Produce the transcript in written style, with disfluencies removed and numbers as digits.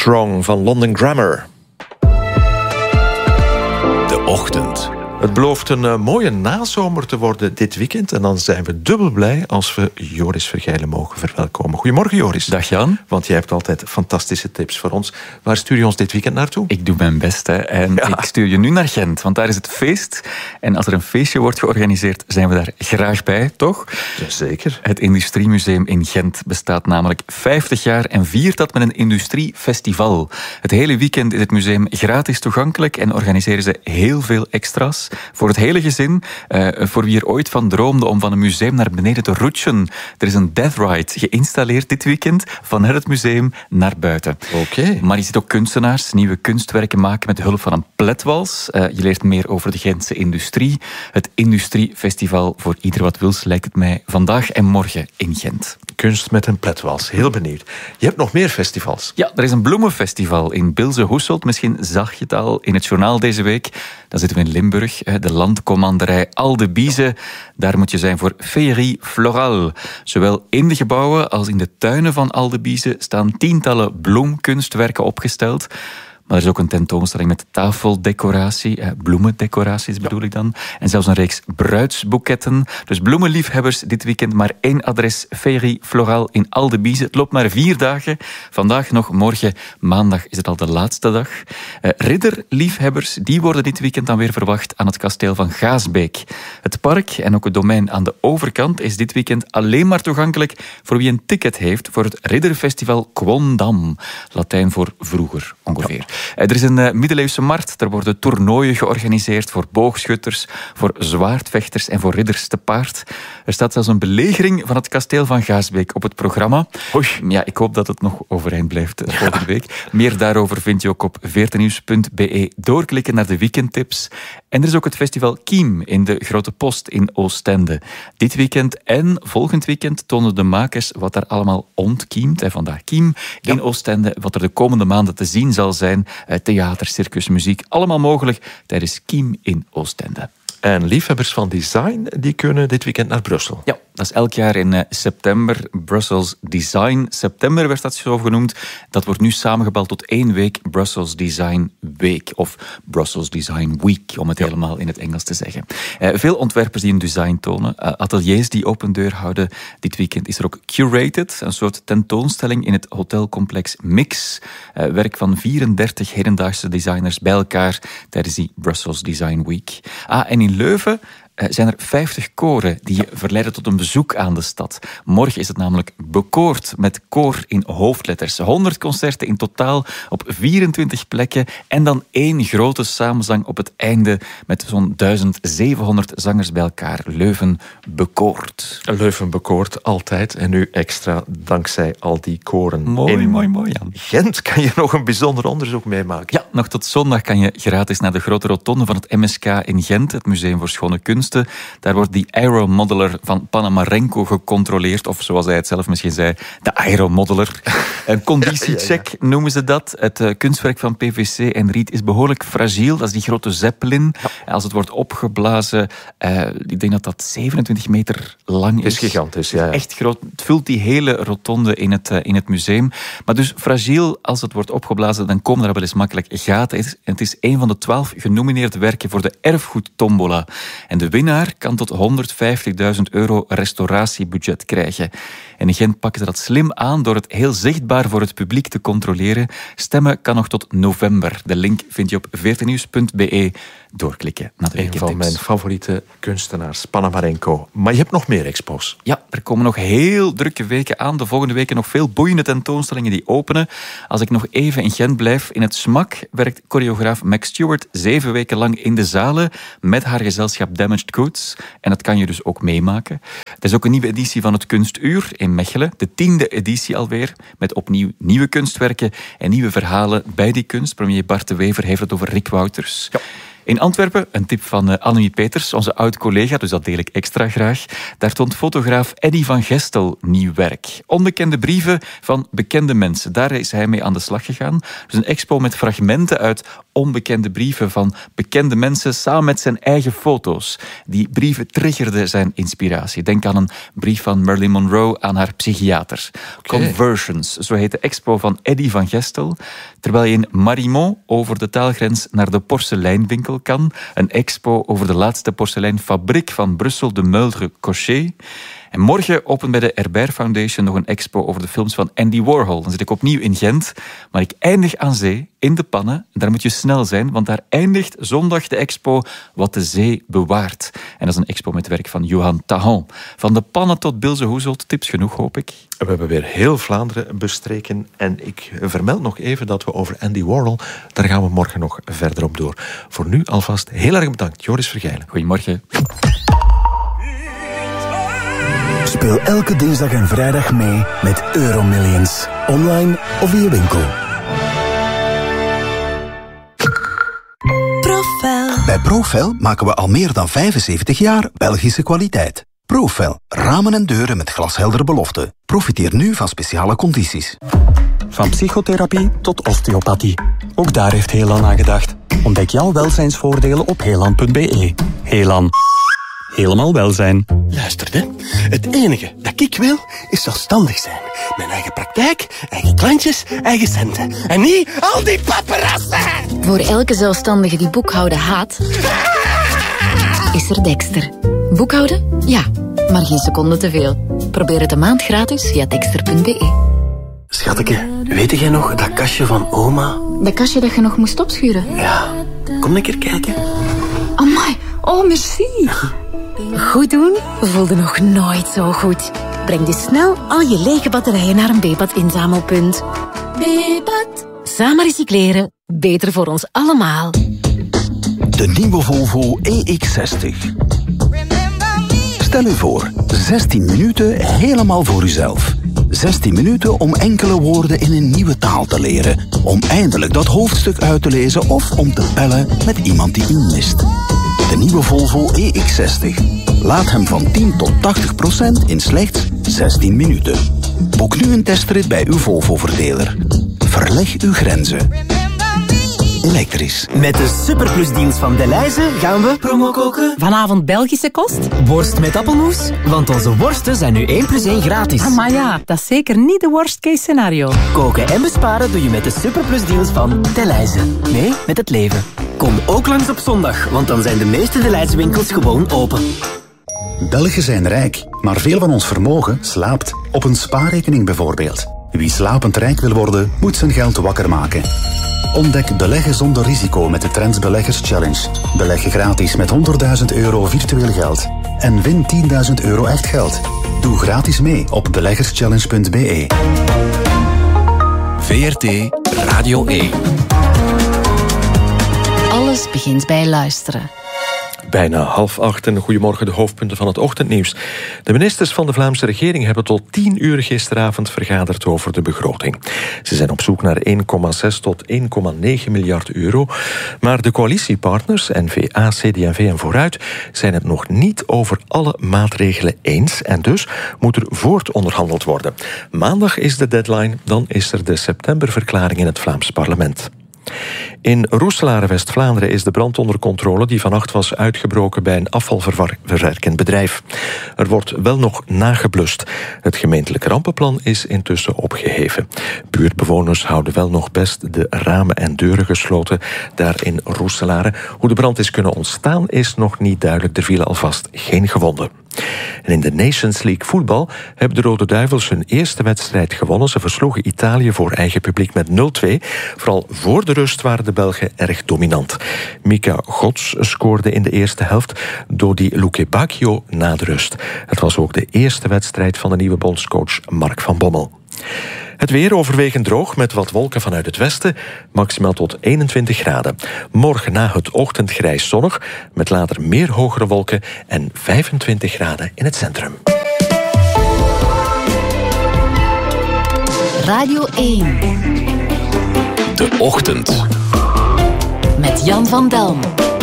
Strong van London Grammar. De Ochtend. Het belooft een mooie nazomer te worden dit weekend. En dan zijn we dubbel blij als we Joris Vergijlen mogen verwelkomen. Goedemorgen, Joris. Dag Jan. Want jij hebt altijd fantastische tips voor ons. Waar stuur je ons dit weekend naartoe? Ik doe mijn best, hè. En ik stuur je nu naar Gent, want daar is het feest. En als er een feestje wordt georganiseerd, zijn we daar graag bij, toch? Jazeker. Het Industriemuseum in Gent bestaat namelijk 50 jaar en viert dat met een industriefestival. Het hele weekend is het museum gratis toegankelijk en organiseren ze heel veel extra's. Voor het hele gezin, voor wie er ooit van droomde om van een museum naar beneden te roetsen. Er is een death ride geïnstalleerd dit weekend vanuit het museum naar buiten. Oké. Maar je ziet ook kunstenaars nieuwe kunstwerken maken met hulp van een pletwals. Je leert meer over de Gentse industrie. Het Industriefestival voor ieder wat wils, lijkt het mij, vandaag en morgen in Gent. Kunst met een pletwals, heel benieuwd. Je hebt nog meer festivals. Ja, er is een bloemenfestival in Bilze-Hoeselt. Misschien zag je het al in het journaal deze week. Dan zitten we in Limburg, de landcommanderij Al de Bize. Daar moet je zijn voor Féerie Florale. Zowel in de gebouwen als in de tuinen van Al de Bize staan tientallen bloemkunstwerken opgesteld. Maar er is ook een tentoonstelling met tafeldecoratie, bloemendecoraties bedoel ik dan. En zelfs een reeks bruidsboeketten. Dus bloemenliefhebbers dit weekend maar één adres, Féerie Florale in Al de Bize. Het loopt maar 4 dagen. Vandaag nog, morgen, maandag is het al de laatste dag. Ridderliefhebbers, die worden dit weekend dan weer verwacht aan het kasteel van Gaasbeek. Het park en ook het domein aan de overkant is dit weekend alleen maar toegankelijk voor wie een ticket heeft voor het Ridderfestival Quondam. Latijn voor vroeger, ongeveer. Ja. Er is een middeleeuwse markt. Er worden toernooien georganiseerd voor boogschutters, voor zwaardvechters en voor ridders te paard. Er staat zelfs een belegering van het kasteel van Gaasbeek op het programma. Oei. Ja, ik hoop dat het nog overeind blijft volgende week. Meer daarover vind je ook op veertenieuws.be. Doorklikken naar de weekendtips. En er is ook het festival Kiem in de Grote Post in Oostende. Dit weekend en volgend weekend tonen de makers wat daar allemaal ontkiemt. En vandaag Kiem in Oostende. Wat er de komende maanden te zien zal zijn. Theater, circus, muziek. Allemaal mogelijk tijdens Kiem in Oostende. En liefhebbers van design, die kunnen dit weekend naar Brussel. Ja, dat is elk jaar in september. Brussels Design September werd dat zo genoemd. Dat wordt nu samengebald tot 1 week Brussels Design Week. Of Brussels Design Week, om het helemaal in het Engels te zeggen. Veel ontwerpers die hun design tonen. Ateliers die open deur houden. Dit weekend is er ook Curated, een soort tentoonstelling in het hotelcomplex Mix. Werk van 34 hedendaagse designers bij elkaar tijdens die Brussels Design Week. En in Leuven zijn er 50 koren die je verleiden tot een bezoek aan de stad. Morgen is het namelijk bekoord met koor in hoofdletters. 100 concerten in totaal op 24 plekken en dan 1 grote samenzang op het einde met zo'n 1700 zangers bij elkaar. Leuven bekoord. Leuven bekoord, altijd. En nu extra dankzij al die koren. Mooi, mooi, Jan. Gent kan je nog een bijzonder onderzoek meemaken. Ja, nog tot zondag kan je gratis naar de grote rotonde van het MSK in Gent, het Museum voor Schone Kunsten. Daar wordt die aeromodeler van Panamarenko gecontroleerd. Of zoals hij het zelf misschien zei, de aeromodeler. Een conditiecheck noemen ze dat. Het kunstwerk van PVC en riet is behoorlijk fragiel. Dat is die grote zeppelin. Ja. Als het wordt opgeblazen, ik denk dat dat 27 meter lang is. Het is gigantisch, ja. Echt groot. Het vult die hele rotonde in het museum. Maar dus fragiel, als het wordt opgeblazen, dan komen er wel eens makkelijk gaten. En het is een van de 12 genomineerde werken voor de erfgoedtombola. En de winnaar kan tot €150.000 restauratiebudget krijgen. En in Gent pakken ze dat slim aan door het heel zichtbaar voor het publiek te controleren. Stemmen kan nog tot november. De link vind je op veertenieuws.be. Doorklikken naar de weekendtips. Een van mijn favoriete kunstenaars, Panamarenko. Maar je hebt nog meer expos. Ja, er komen nog heel drukke weken aan. De volgende weken nog veel boeiende tentoonstellingen die openen. Als ik nog even in Gent blijf, in het SMAK werkt choreograaf Max Stewart 7 weken lang in de zalen met haar gezelschap Damaged Goods. En dat kan je dus ook meemaken. Er is ook een nieuwe editie van het Kunstuur in Mechelen. De 10e editie alweer, met opnieuw nieuwe kunstwerken en nieuwe verhalen bij die kunst. Premier Bart de Wever heeft het over Rick Wouters. Ja. In Antwerpen, een tip van Annemie Peters, onze oud-collega, dus dat deel ik extra graag. Daar toont fotograaf Eddy van Gestel nieuw werk. Onbekende brieven van bekende mensen. Daar is hij mee aan de slag gegaan. Dus een expo met fragmenten uit onbekende brieven van bekende mensen samen met zijn eigen foto's. Die brieven triggerden zijn inspiratie. Denk aan een brief van Marilyn Monroe aan haar psychiater. Conversions, zo heet de expo van Eddy van Gestel. Terwijl je in Marimont over de taalgrens naar de porseleinwinkel kan. Een expo over de laatste porseleinfabriek van Brussel, de Meudre Cochet. En morgen opent bij de Herbert Foundation nog een expo over de films van Andy Warhol. Dan zit ik opnieuw in Gent, maar ik eindig aan zee, in de Pannen. Daar moet je snel zijn, want daar eindigt zondag de expo Wat de Zee bewaart. En dat is een expo met werk van Johan Tahan. Van de Pannen tot Bilze Hoeselt, tips genoeg, hoop ik. We hebben weer heel Vlaanderen bestreken. En ik vermeld nog even dat we over Andy Warhol, daar gaan we morgen nog verder op door. Voor nu alvast heel erg bedankt, Joris Vergijlen. Goedemorgen. Speel elke dinsdag en vrijdag mee met Euromillions. Online of via winkel. Profel. Bij Profel maken we al meer dan 75 jaar Belgische kwaliteit. Profel. Ramen en deuren met glasheldere beloften. Profiteer nu van speciale condities. Van psychotherapie tot osteopathie. Ook daar heeft Helan aan gedacht. Ontdek jouw welzijnsvoordelen op helan.be. Helan. Helemaal welzijn. Luister, het enige dat ik wil, is zelfstandig zijn. Mijn eigen praktijk, eigen klantjes, eigen centen. En niet al die paparazzen! Voor elke zelfstandige die boekhouden haat, is er Dexter. Boekhouden? Ja, maar geen seconde te veel. Probeer het een maand gratis via dexter.be. Schatteke, weet jij nog dat kastje van oma? Dat kastje dat je nog moest opschuren? Ja, kom een keer kijken. Amai, oh merci. Goed doen voelde nog nooit zo goed. Breng dus snel al je lege batterijen naar een Bepat-inzamelpunt. Bepat. Samen recycleren, beter voor ons allemaal. De nieuwe Volvo EX60. Stel u voor, 16 minuten helemaal voor uzelf. 16 minuten om enkele woorden in een nieuwe taal te leren. Om eindelijk dat hoofdstuk uit te lezen of om te bellen met iemand die u mist. De nieuwe Volvo EX60. Laat hem van 10 tot 80% in slechts 16 minuten. Boek nu een testrit bij uw Volvo-verdeler. Verleg uw grenzen. Elektrisch. Met de Superplusdienst van Delhaize gaan we promo koken. Vanavond Belgische kost? Worst met appelmoes, want onze worsten zijn nu 1 + 1 gratis. Maar ja, dat is zeker niet de worst case scenario. Koken en besparen doe je met de Superplusdienst van Delhaize. Nee, met het leven. Kom ook langs op zondag, want dan zijn de meeste Delhaize winkels gewoon open. Belgen zijn rijk, maar veel van ons vermogen slaapt. Op een spaarrekening bijvoorbeeld. Wie slapend rijk wil worden, moet zijn geld wakker maken. Ontdek beleggen zonder risico met de Trends Beleggers Challenge. Beleg gratis met €100.000 virtueel geld. En win €10.000 echt geld. Doe gratis mee op beleggerschallenge.be. VRT Radio 1. Alles begint bij luisteren. Bijna 7:30 en goedemorgen, de hoofdpunten van het ochtendnieuws. De ministers van de Vlaamse regering hebben tot 10 uur gisteravond vergaderd over de begroting. Ze zijn op zoek naar 1,6 tot 1,9 miljard euro. Maar de coalitiepartners, N-VA, CD&V en Vooruit, zijn het nog niet over alle maatregelen eens. En dus moet er voortonderhandeld worden. Maandag is de deadline, dan is er de septemberverklaring in het Vlaams parlement. In Roeselare, West-Vlaanderen, is de brand onder controle die vannacht was uitgebroken bij een afvalverwerkend bedrijf. Er wordt wel nog nageblust. Het gemeentelijk rampenplan is intussen opgeheven. Buurtbewoners houden wel nog best de ramen en deuren gesloten daar in Roeselare. Hoe de brand is kunnen ontstaan is nog niet duidelijk. Er vielen alvast geen gewonden. En in de Nations League voetbal hebben de Rode Duivels hun eerste wedstrijd gewonnen. Ze versloegen Italië voor eigen publiek met 0-2. Vooral voor de rust waren de Belgen erg dominant. Mika Gods scoorde in de eerste helft, Dodi Lukebakio na de rust. Het was ook de eerste wedstrijd van de nieuwe bondscoach Mark van Bommel. Het weer overwegend droog met wat wolken vanuit het westen, maximaal tot 21 graden. Morgen na het ochtendgrijs zonnig, met later meer hogere wolken en 25 graden in het centrum. Radio 1. De ochtend. Met Jan van Delm.